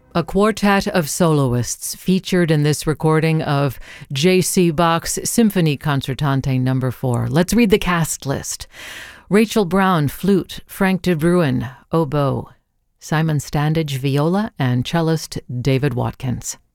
A quartet of soloists featured in this recording of J.C. Bach's Symphony Concertante No. 4. Let's read the cast list. Rachel Brown, flute. Frank de Bruin, oboe. Simon Standage, viola. And cellist David Watkins.